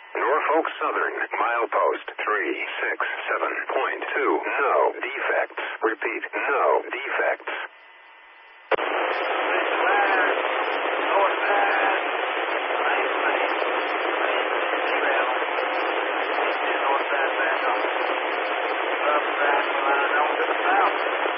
Norfolk Southern, milepost 367.2. No defects. Repeat, no defects. Northbound back on the south.